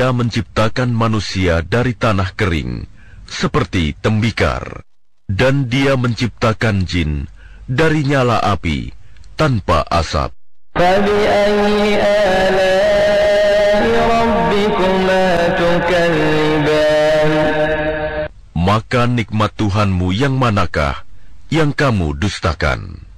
Dia menciptakan manusia dari tanah kering, seperti tembikar. Dan Dia menciptakan jin dari nyala api, tanpa asap. فبأي آلاء ربكما تكذبان. Maka nikmat Tuhanmu yang manakah yang kamu dustakan?